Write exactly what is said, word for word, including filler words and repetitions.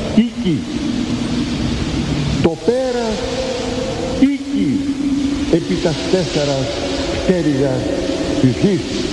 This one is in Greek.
οίκη, το πέρας οίκη επί τας τέσσερας πτέρυγας ψυχής.